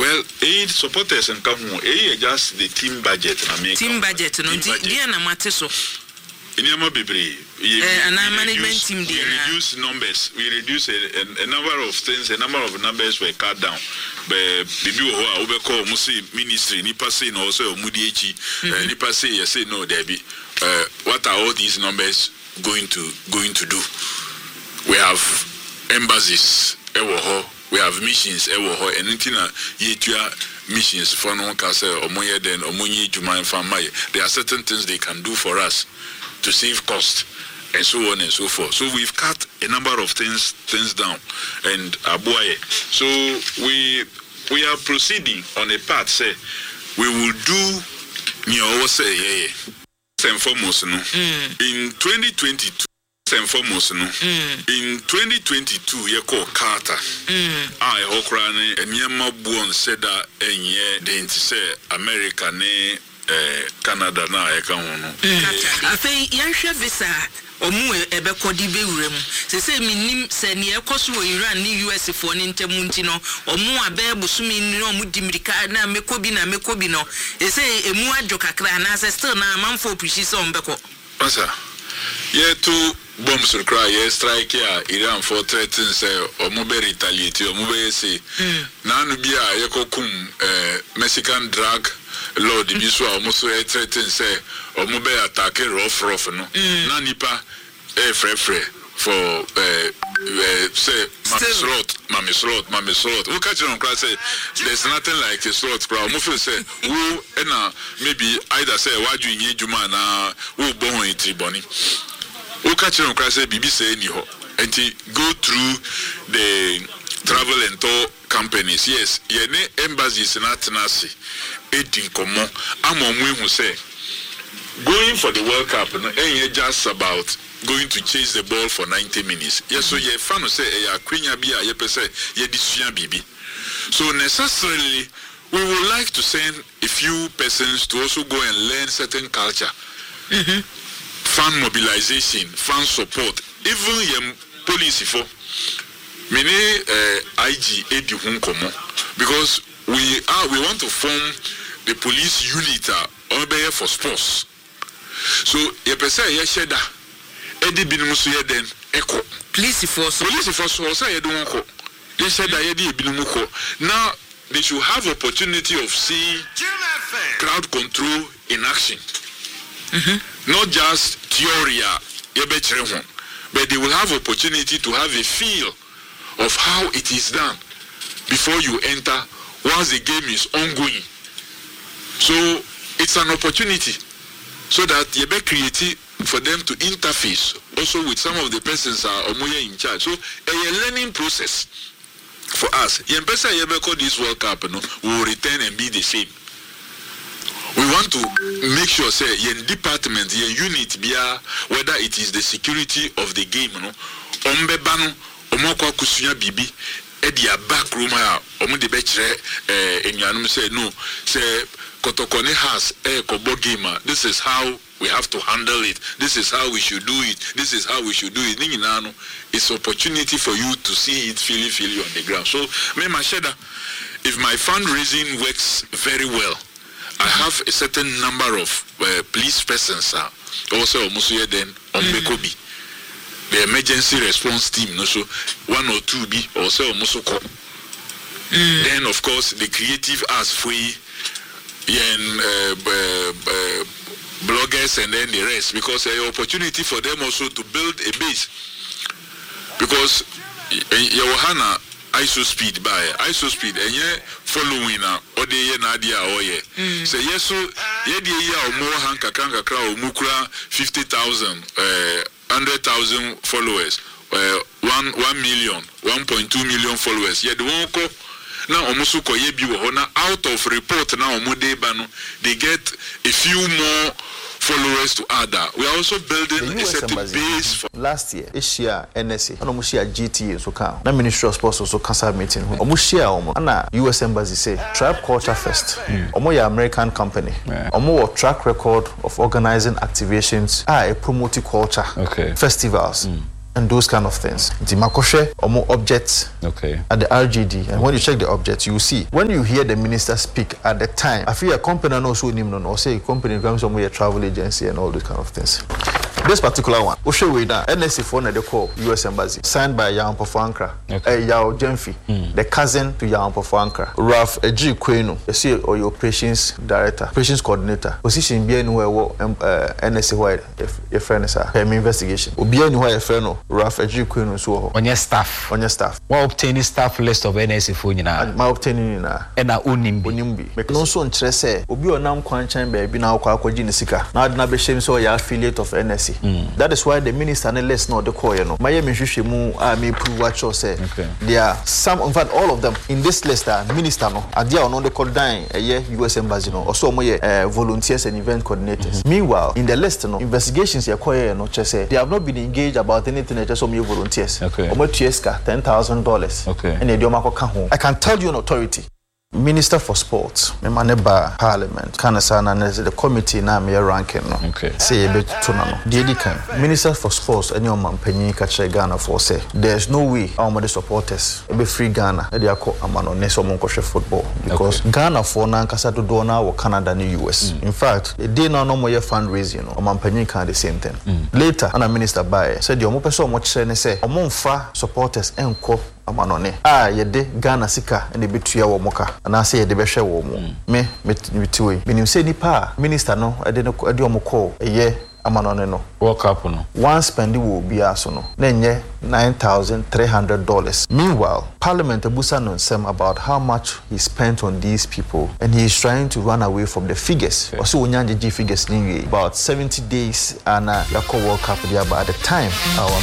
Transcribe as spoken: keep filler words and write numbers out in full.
Well, aid supporters and come on, eh, just the team budget. Team budget, no, dear Namateso. In Yama Bibri, and our management team, we reduce numbers, we reduce a, a, a number of things, a number of numbers were cut down. But the new Obeko Musi ministry, Nipase, also Mudichi, Nipase, you say no, Debbie. Uh, what are all these numbers going to going to do? We have embassies, we have missions, and missions for no castle or moye then or money to my family. There are certain things they can do for us to save cost and so on and so forth. So we've cut a number of things things down and abuaye. So we we are proceeding on a path. Say we will do you know say yeah. And foremost, no. Mm. In twenty twenty-two, and foremost, no. Mm. In twenty twenty-two, you call Carter. Mm. I Hokrani and Yama Buon said that and yeah, they say America, ne Canada, na I can't know. I think Yansha Visa. Omu ebe kodi be urem se se minim se ne ekoso wo Iran ni U S fo ne ntemu nti no omu abe busumi ni omu dimirika na mekobi na mekobi no e se emu adwo kakra na se still na manfo prechi so mbeko asa ye to bombs cry ye strike ya Iran for threatening say omu be retaliate omu be say na anu bia ye kokum eh Mexican drug Lord bi so omu so threatening say omu be attack rough rough no na nipa eh frɛ frɛ for eh say mami slot mami slot mami slot we catch on class say there's nothing like a slot bro omu feel say wo na maybe either say waju yin juma na wo bo hon triboni we catch on class say bibi say ni ho enti go through the travel and tour companies yes ye ne embassies na tenase edin komo amomu ehu say going for the World Cup no ain't just about going to chase the ball for ninety minutes. Yes, so ye fan say e akwenya bi a ye pese ye disua bibi. So necessarily we would like to send a few persons to also go and learn certain culture. Mm-hmm. Fan mobilization, fan support, even ye police for many uh, I G edi hun komo because we are we want to form the police unit uh, for sports. So ye pese ye sheda edi binum so ye den eko police force police force so say ye don ko ye sheda ye di binum ko now they should have opportunity of seeing crowd control in action. Mm-hmm. Not just theory ye be kire ho but they will have opportunity to have a feel of how it is done before you enter once the game is ongoing. So it's an opportunity so that you be creative for them to interface also with some of the persons are omoye in charge. So a learning process for us. Yen pesa ye be call this World Cup no will return and be the same. We want to make sure say yen department yen unit bia whether it is the security of the game no ombeba no omokwa kusua bibi e dia back room a omo de be kire eh enuanum say no say Kotokone has a kobo gamer. This is how we have to handle it. This is how we should do it. This is how we should do it. It's opportunity for you to see it feely feely on the ground. So, me masheda, if my fundraising works very well, I have a certain number of uh, police persons uh, also musuye then on Bekobi. The emergency response team, no so one or two be also musuko. Then of course the creative arts free. And uh, uh, uh, bloggers and then the rest because an uh, opportunity for them also to build a base because Yohana I S O speed by I S O speed and yeah following uh, or the year nadia or yeah so yes so yeah the year or more hanka kanka crowd mukra fifty thousand uh hundred thousand followers uh one one million one point two million followers yeah the one ko now almost out of report now they get a few more followers to add that. We are also building a certain base for last year Asia N S A and almost G T A so can na Ministry of Sports also cancer meeting almost share almost and U S Embassy say Tribe Culture Fest almost your American company almost track record of organizing activations ah a promoting culture okay festivals mm. and those kind of things. The makoshe omo objects okay. at the R G D, and when you check the objects, you see when you hear the minister speak at the time, I feel a company no so name no or say company comes somewhere a travel agency and all those kind of things. This particular one, we show we that N S C phone they call U S Embassy, signed by Yao Mpofu-Ankra, okay. uh, Yao Jemfi, mm. the cousin to Yao Mpofu-Ankra, Ralph Eji Kwenu, you see, or your operations director, operations coordinator, position be anywhere uh, N S C wide if your friend is a investigation. Or be anywhere a friend, Ralph Eji Kwenu so on your staff, on your staff. What obtaining staff list of N S C phone na? My obtaining na. And na unimbi. Unimbi. Because no so interest say, obi onam kwanchan baby na kwa kwa jini sika. Na adna be shame so ya affiliate of N S C. Mm. That is why the minister and the list not the call, you know. My ministry mu I may prove what you say. Okay. There are some, in fact, all of them in this list are minister no. And they are on the call dying a year U S Embassy no. Also, my uh, volunteers and event coordinators. Mm-hmm. Meanwhile, in the list no, investigations you acquire no. Just say they have not been engaged about anything. Just some volunteers. Okay. Omo Tieska ten thousand dollars. Okay. And they do make home. I can tell you an authority. Minister for Sports, Memaneba Parliament, Kanasana, the committee na me ranking no. Okay. Say a bit to no. The kan Minister for Sports, any man penny catch Ghana for say there's no way our the supporters be free Ghana. They are called amano neso monkoshe football because okay. Ghana for na nkasa do do na or Canada ni U S. Mm. In fact, they now no more fundraising no. Man penny can the same thing. Mm. Later, and a minister by said you mo person much say ne say omo mfa supporters enko amanone ah yede Ghana sika ene betua wo moka na say yede behwe wo mo me metiwe minim say nipa minister no ede no ede omo call eye amanone no World Cup no one spend will be aso no na nye nine thousand three hundred dollars. Meanwhile, Parliament abusa no nsem about how much he spent on these people and he is trying to run away from the figures. Okay. Also onyanje figures ni about seventy days and uh, World Cup there, but at the time our